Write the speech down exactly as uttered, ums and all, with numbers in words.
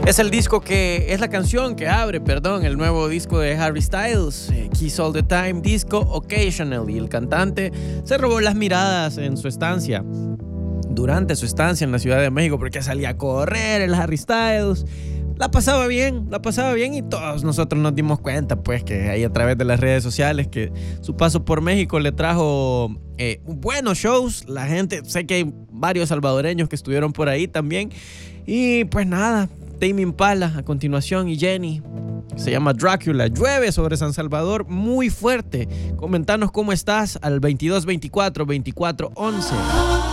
Es el disco que, es la canción que abre, perdón, el nuevo disco de Harry Styles, eh, Kiss All the Time, disco Occasionally. El cantante se robó las miradas en su estancia, durante su estancia en la Ciudad de México, porque salía a correr el Harry Styles. La pasaba bien, la pasaba bien y todos nosotros nos dimos cuenta, pues, que ahí a través de las redes sociales, que su paso por México le trajo eh, buenos shows. La gente, sé que hay varios salvadoreños que estuvieron por ahí también. Y pues nada, Tame Impala a continuación y Jenny, se llama Drácula. Llueve sobre San Salvador muy fuerte. Comentanos cómo estás al veintidós veinticuatro veinticuatro once.